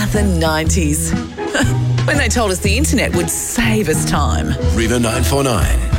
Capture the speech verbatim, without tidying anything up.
the nineties. When they told us the internet would save us time. River nine four nine.